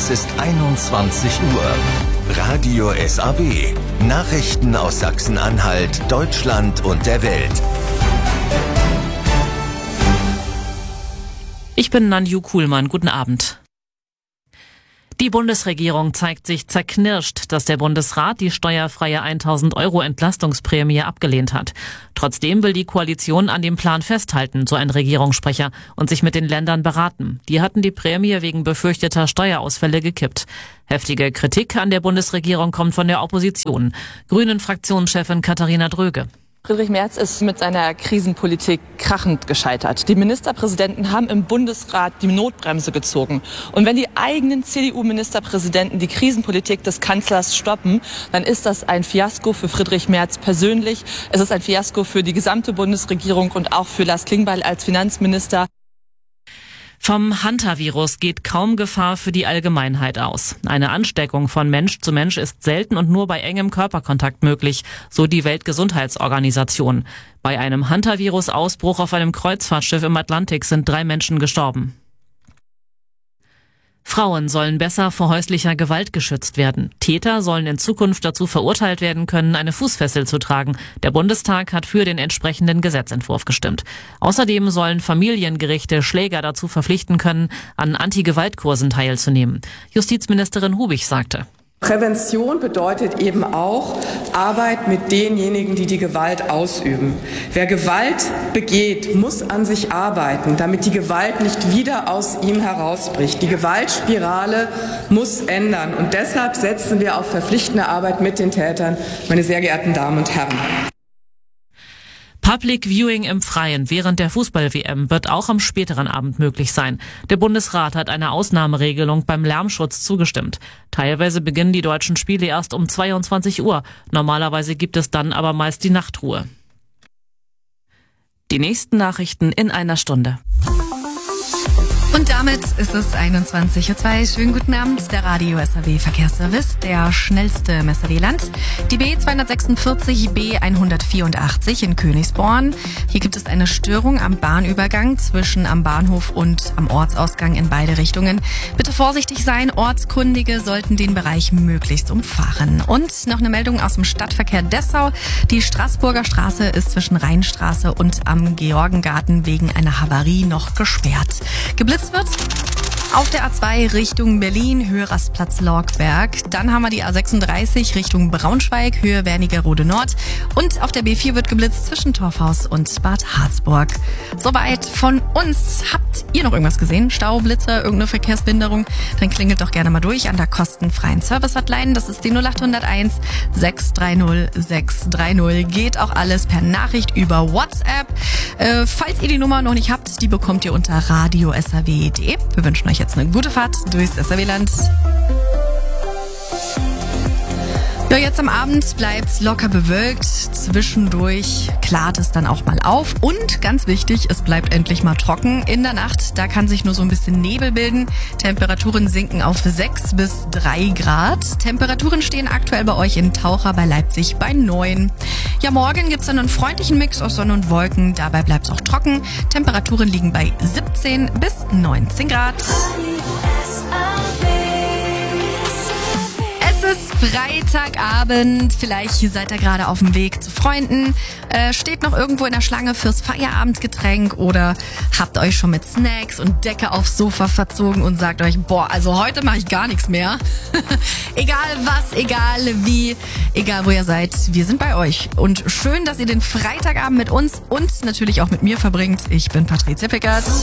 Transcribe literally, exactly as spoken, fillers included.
Es ist einundzwanzig Uhr. Radio S A B. Nachrichten aus Sachsen-Anhalt, Deutschland und der Welt. Ich bin Nanju Kuhlmann. Guten Abend. Die Bundesregierung zeigt sich zerknirscht, dass der Bundesrat die steuerfreie tausend Euro Entlastungsprämie abgelehnt hat. Trotzdem will die Koalition an dem Plan festhalten, so ein Regierungssprecher, und sich mit den Ländern beraten. Die hatten die Prämie wegen befürchteter Steuerausfälle gekippt. Heftige Kritik an der Bundesregierung kommt von der Opposition. Grünen-Fraktionschefin Katharina Dröge. Friedrich Merz ist mit seiner Krisenpolitik krachend gescheitert. Die Ministerpräsidenten haben im Bundesrat die Notbremse gezogen. Und wenn die eigenen C D U-Ministerpräsidenten die Krisenpolitik des Kanzlers stoppen, dann ist das ein Fiasko für Friedrich Merz persönlich. Es ist ein Fiasko für die gesamte Bundesregierung und auch für Lars Klingbeil als Finanzminister. Vom Hantavirus geht kaum Gefahr für die Allgemeinheit aus. Eine Ansteckung von Mensch zu Mensch ist selten und nur bei engem Körperkontakt möglich, so die Weltgesundheitsorganisation. Bei einem Hantavirus-Ausbruch auf einem Kreuzfahrtschiff im Atlantik sind drei Menschen gestorben. Frauen sollen besser vor häuslicher Gewalt geschützt werden. Täter sollen in Zukunft dazu verurteilt werden können, eine Fußfessel zu tragen. Der Bundestag hat für den entsprechenden Gesetzentwurf gestimmt. Außerdem sollen Familiengerichte Schläger dazu verpflichten können, an Anti-Gewalt-Kursen teilzunehmen. Justizministerin Hubig sagte: Prävention bedeutet eben auch Arbeit mit denjenigen, die die Gewalt ausüben. Wer Gewalt begeht, muss an sich arbeiten, damit die Gewalt nicht wieder aus ihm herausbricht. Die Gewaltspirale muss ändern. Und deshalb setzen wir auf verpflichtende Arbeit mit den Tätern, meine sehr geehrten Damen und Herren. Public Viewing im Freien während der Fußball-W M wird auch am späteren Abend möglich sein. Der Bundesrat hat eine Ausnahmeregelung beim Lärmschutz zugestimmt. Teilweise beginnen die deutschen Spiele erst um zweiundzwanzig Uhr. Normalerweise gibt es dann aber meist die Nachtruhe. Die nächsten Nachrichten in einer Stunde. Und damit ist es einundzwanzig Uhr zwei. Schönen guten Abend, der Radio S A B Verkehrsservice, der schnellste im S A B-Land. Die B zweihundertsechsundvierzig, B hundertvierundachtzig in Königsborn. Hier gibt es eine Störung am Bahnübergang zwischen am Bahnhof und am Ortsausgang in beide Richtungen. Bitte vorsichtig sein, Ortskundige sollten den Bereich möglichst umfahren. Und noch eine Meldung aus dem Stadtverkehr Dessau. Die Straßburger Straße ist zwischen Rheinstraße und am Georgengarten wegen einer Havarie noch gesperrt. Geblitzt wird auf der A zwei Richtung Berlin, Höhe Rastplatz Lorgberg. Dann haben wir die A sechsunddreißig Richtung Braunschweig, Höhe Wernigerode Nord. Und auf der B vier wird geblitzt zwischen Torfhaus und Bad Harzburg. Soweit von uns. Habt ihr noch irgendwas gesehen? Stau, Blitzer, irgendeine Verkehrsbehinderung? Dann klingelt doch gerne mal durch an der kostenfreien Service-Hotline. Das ist die null acht null eins sechs drei null sechs drei null. Geht auch alles per Nachricht über WhatsApp. Äh, falls ihr die Nummer noch nicht habt, die bekommt ihr unter radio punkt s a w punkt d e. Wir wünschen euch jetzt eine gute Fahrt durchs S A B-Land. Ja, jetzt am Abend bleibt's locker bewölkt. Zwischendurch klart es dann auch mal auf. Und ganz wichtig, es bleibt endlich mal trocken. In der Nacht, da kann sich nur so ein bisschen Nebel bilden. Temperaturen sinken auf sechs bis drei Grad. Temperaturen stehen aktuell bei euch in Taucher bei Leipzig bei neun. Ja, morgen gibt's dann einen freundlichen Mix aus Sonne und Wolken. Dabei bleibt's auch trocken. Temperaturen liegen bei siebzehn bis neunzehn Grad. Es ist Freitagabend, vielleicht seid ihr gerade auf dem Weg zu Freunden, äh, steht noch irgendwo in der Schlange fürs Feierabendgetränk oder habt euch schon mit Snacks und Decke aufs Sofa verzogen und sagt euch, boah, also heute mache ich gar nichts mehr. Egal was, egal wie, egal wo ihr seid, wir sind bei euch. Und schön, dass ihr den Freitagabend mit uns und natürlich auch mit mir verbringt. Ich bin Patricia Pickert.